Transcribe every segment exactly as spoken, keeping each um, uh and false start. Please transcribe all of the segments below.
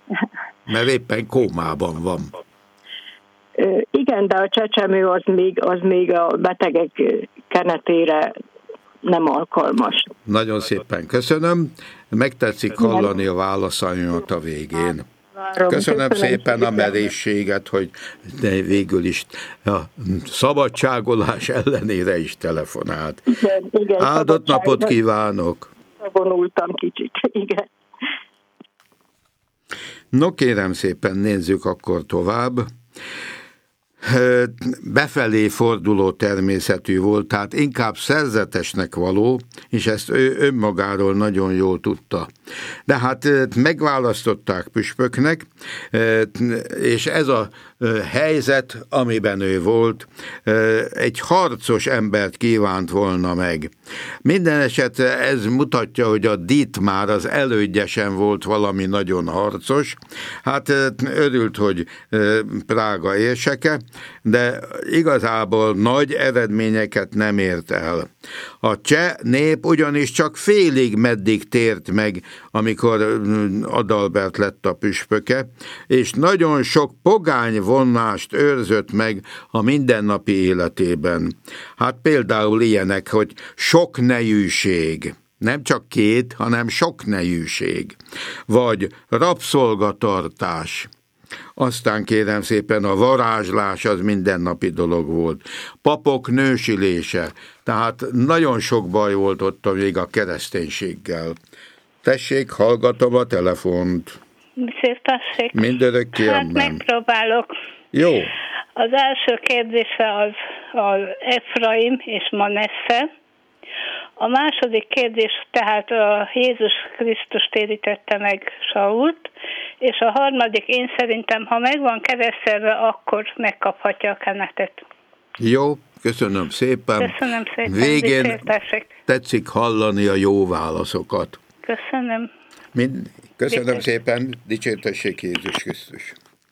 Mert éppen kómában van. Igen, de a csecsemő az még, az még a betegek kenetére nem alkalmas. Nagyon szépen köszönöm. Megtetszik hallani a válaszaimat a végén. Köszönöm, Köszönöm szépen a merészséget, hogy végül is a szabadságolás ellenére is telefonált. Igen, igen, áldott napot kívánok! Vonultam kicsit, igen. No kérem szépen, nézzük akkor tovább. Befelé forduló természetű volt, tehát inkább szerzetesnek való, és ezt ő önmagáról nagyon jól tudta. De hát megválasztották püspöknek, és ez a helyzet, amiben ő volt, egy harcos embert kívánt volna meg. Minden esetre ez mutatja, hogy a Dietmár az elődje volt valami nagyon harcos. Hát örült, hogy Prága érseke, de igazából nagy eredményeket nem ért el. A cseh nép ugyanis csak félig meddig tért meg, amikor Adalbert lett a püspöke, és nagyon sok pogány vonást őrzött meg a mindennapi életében. Hát például ilyenek, hogy soknejűség. Nem csak két, hanem soknejűség. Vagy rabszolgatartás. Aztán kérem szépen a varázslás az mindennapi dolog volt. Papok nősülése, tehát nagyon sok baj volt ott még a kereszténységgel. Tessék, hallgatom a telefont. Szép tessék. Mindörökké Hát nem. megpróbálok. Jó. Az első kérdése az, az Efraim és Manasse. A második kérdés tehát a Jézus Krisztus térítette meg Sault, és a harmadik én szerintem, ha meg van keresztelve, akkor megkaphatja a kenetet. Jó, köszönöm szépen. Köszönöm szépen. Végén tetszik hallani a jó válaszokat. Köszönöm. Mind, köszönöm Dicsért. szépen, dicsértessék Jézus Krisztus.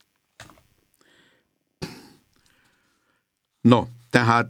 No, tehát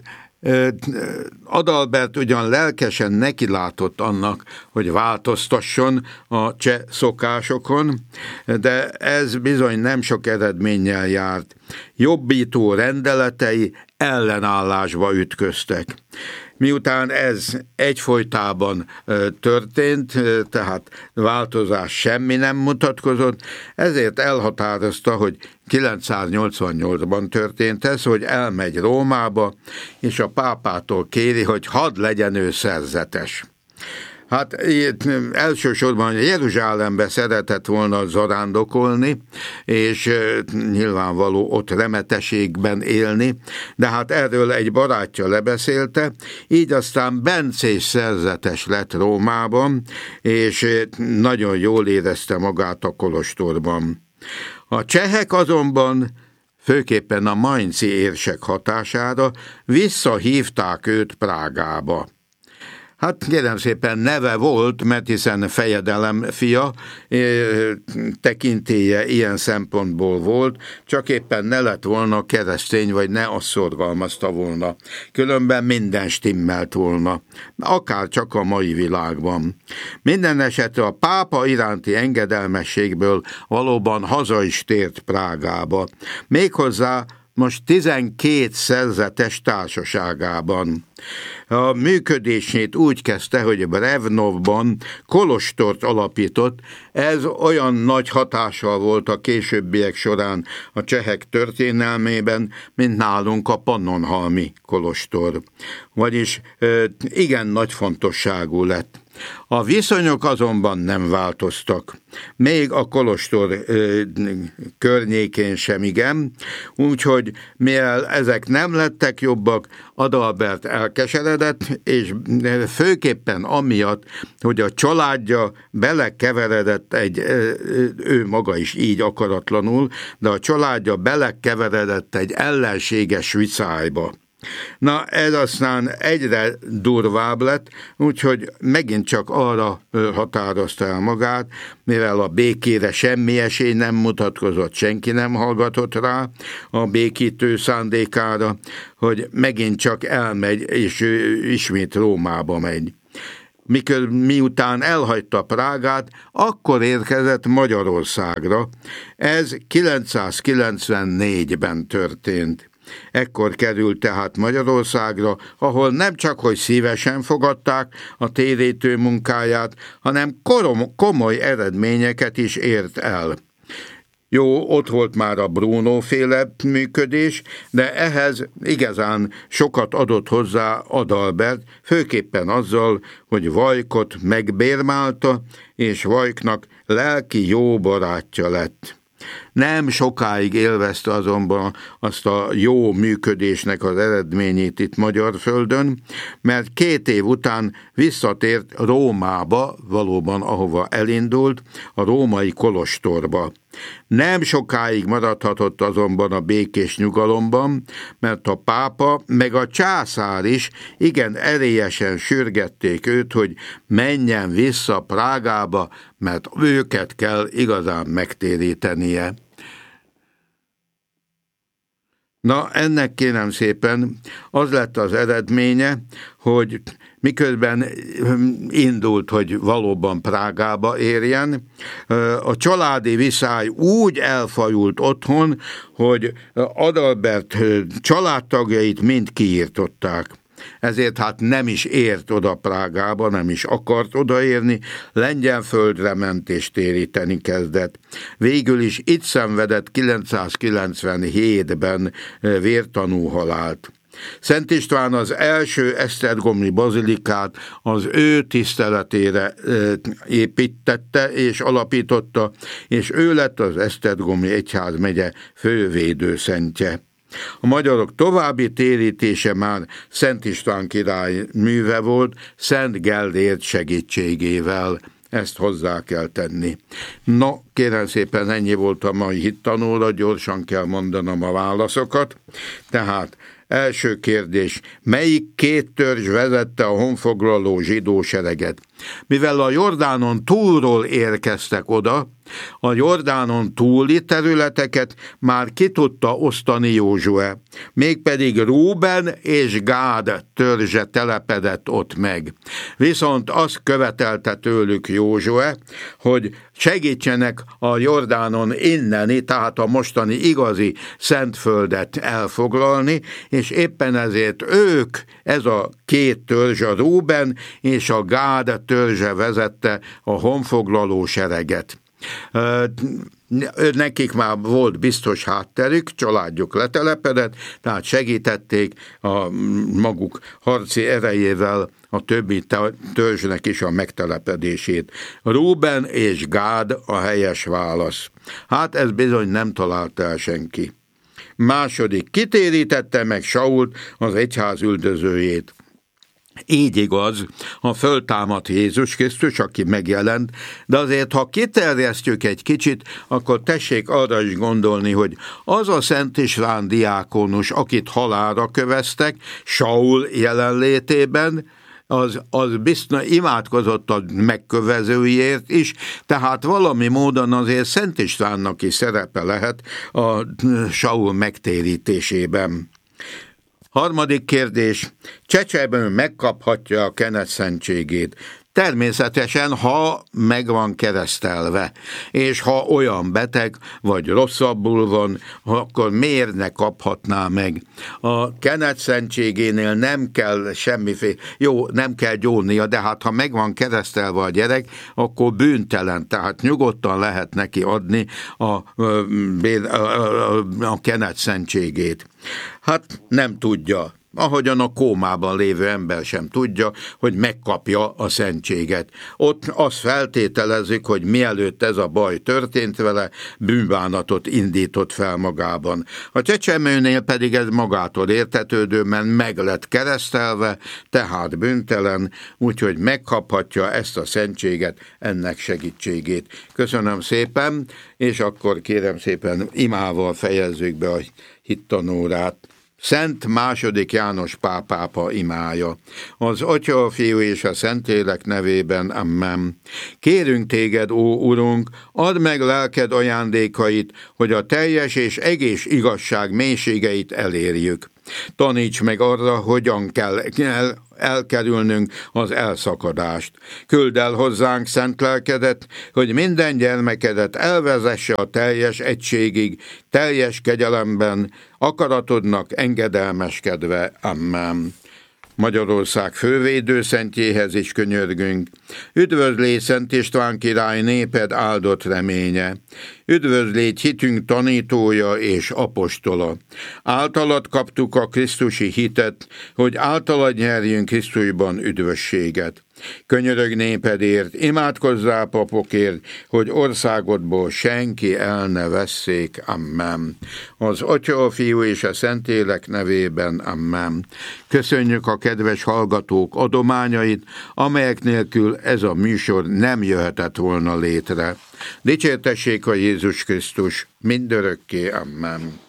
Adalbert ugyan lelkesen nekilátott annak, hogy változtasson a cseh szokásokon, de ez bizony nem sok eredménnyel járt. Jobbító rendeletei ellenállásba ütköztek. Miután ez egyfolytában történt, tehát változás semmi nem mutatkozott, ezért elhatározta, hogy kilencszáznyolcvannyolcban történt ez, hogy elmegy Rómába, és a pápától kéri, hogy hadd legyen ő szerzetes. Hát elsősorban Jeruzsálembe szeretett volna zarándokolni, és nyilvánvaló ott remeteségben élni, de hát erről egy barátja lebeszélte, így aztán bencés szerzetes lett Rómában, és nagyon jól érezte magát a kolostorban. A csehek azonban, főképpen a mainzi érsek hatására visszahívták őt Prágába. Hát kérem szépen neve volt, mert hiszen fejedelem fia, tekintélye ilyen szempontból volt, csak éppen ne lett volna keresztény, vagy ne azt szorgalmazta volna. Különben minden stimmelt volna, akár csak a mai világban. Minden esetre a pápa iránti engedelmességből valóban haza is tért Prágába. Méghozzá most tizenkét szerzetes társaságában. A működését úgy kezdte, hogy Brevnovban kolostort alapított, ez olyan nagy hatással volt a későbbiek során a csehek történelmében, mint nálunk a Pannonhalmi kolostor. Vagyis igen nagy fontosságú lett. A viszonyok azonban nem változtak. Még a kolostor ö, környékén sem igen, úgyhogy mivel ezek nem lettek jobbak, Adalbert elkeseredett, és főképpen amiatt, hogy a családja belekeveredett egy, ő maga is így akaratlanul, de a családja belekeveredett egy ellenséges viszályba. Na, ez aztán egyre durvább lett, úgyhogy megint csak arra határozta el magát, mivel a békére semmi esély nem mutatkozott, senki nem hallgatott rá a békítő szándékára, hogy megint csak elmegy, és ismét Rómába megy. mikor miután elhagyta Prágát, akkor érkezett Magyarországra. Ez kilencszázkilencvennégyben történt. Ekkor került tehát Magyarországra, ahol nem csak hogy szívesen fogadták a térítő munkáját, hanem korom, komoly eredményeket is ért el. Jó, ott volt már a Bruno-féle működés, de ehhez igazán sokat adott hozzá Adalbert, főképpen azzal, hogy Vajkot megbérmálta, és Vajknak lelki jó barátja lett. Nem sokáig élvezte azonban azt a jó működésnek az eredményét itt Magyarföldön, mert két év után visszatért Rómába, valóban ahova elindult, a római kolostorba. Nem sokáig maradhatott azonban a békés nyugalomban, mert a pápa meg a császár is igen erélyesen sürgették őt, hogy menjen vissza Prágába, mert őket kell igazán megtérítenie. Na, ennek kérem szépen az lett az eredménye, hogy miközben indult, hogy valóban Prágába érjen, a családi viszály úgy elfajult otthon, hogy Adalbert családtagjait mind kiírtották. Ezért hát nem is ért oda Prágába, nem is akart odaérni, Lengyelföldre ment és téríteni kezdett. Végül is itt szenvedett kilencszázkilencvenhétben vértanú halált. Szent István az első esztergomi bazilikát az ő tiszteletére építette és alapította, és ő lett az esztergomi egyházmegye fővédőszentje. A magyarok további térítése már Szent István király műve volt, Szent Gellért segítségével. Ezt hozzá kell tenni. No, kérem szépen, ennyi volt a mai hittanóra, gyorsan kell mondanom a válaszokat. Tehát első kérdés, melyik két törzs vezette a honfoglaló zsidó sereget? Mivel a Jordánon túlról érkeztek oda, a Jordánon túli területeket már ki tudta osztani Józsué, mégpedig Rúben és Gád törzse telepedett ott meg. Viszont azt követelte tőlük Józsué, hogy segítsenek a Jordánon inneni, tehát a mostani igazi Szentföldet elfoglalni, és éppen ezért ők, ez a két törzs, a Rúben és a Gád törzse vezette a honfoglaló sereget. Nekik már volt biztos hátterük, családjuk letelepedett, tehát segítették a maguk harci erejével a többi törzsnek is a megtelepedését. Rúben és Gád a helyes válasz. Hát ez bizony nem találta el senki. Második, kitérítette meg Sault, az egyház üldözőjét. Így igaz, ha föltámadt Jézus Krisztus, aki megjelent, de azért, ha kiterjesztjük egy kicsit, akkor tessék arra is gondolni, hogy az a Szent István diákonus, akit halálra köveztek, Saul jelenlétében, az, az biztos imádkozott a megkövezőjéért is, tehát valami módon azért Szent Istvánnak is szerepe lehet a Saul megtérítésében. Harmadik kérdés, Csecsebön megkaphatja a kenetszentségét. Természetesen, ha meg van keresztelve, és ha olyan beteg, vagy rosszabbul van, akkor miért ne kaphatná meg? A kenetszentségénél nem kell semmiféle, jó, nem kell gyónnia, de hát ha meg van keresztelve a gyerek, akkor bűntelen, tehát nyugodtan lehet neki adni a, a, a, a kenetszentségét. Hát nem tudja. Ahogyan a kómában lévő ember sem tudja, hogy megkapja a szentséget. Ott azt feltételezik, hogy mielőtt ez a baj történt vele, bűnbánatot indított fel magában. A csecsemőnél pedig ez magától értetődő, mert meg lett keresztelve, tehát bűntelen, úgyhogy megkaphatja ezt a szentséget, ennek segítségét. Köszönöm szépen, és akkor kérem szépen imával fejezzük be a hittanórát. Szent második János Pál pápa imája. Az Atya, a Fiú és a Szentlélek nevében, amen. Kérünk téged, ó Urunk, add meg lelked ajándékait, hogy a teljes és egész igazság mélységeit elérjük. Taníts meg arra, hogyan kell elkerülnünk az elszakadást. Küld el hozzánk szent lelkedet, hogy minden gyermekedet elvezesse a teljes egységig, teljes kegyelemben, akaratodnak engedelmeskedve. Amen. Magyarország fővédőszentjéhez is könyörgünk. Üdvözlégy Szent István király, néped áldott reménye. Üdvözlégy hitünk tanítója és apostola. Általad kaptuk a krisztusi hitet, hogy általad nyerjünk Krisztusban üdvösséget. Könyörög népedért, imádkozzál papokért, hogy országodból senki el ne vesszék. Amen. Az Atya, a Fiú és a Szentlélek nevében. Amen. Köszönjük a kedves hallgatók adományait, amelyek nélkül ez a műsor nem jöhetett volna létre. Dicsértessék a Jézus Krisztus mindörökké. Amen.